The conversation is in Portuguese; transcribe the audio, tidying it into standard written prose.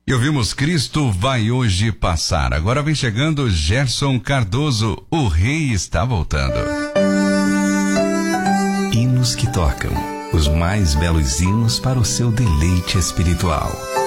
E ouvimos Cristo vai hoje passar. Agora vem chegando Gerson Cardoso, o Rei está voltando. Hinos que tocam, os mais belos hinos para o seu deleite espiritual.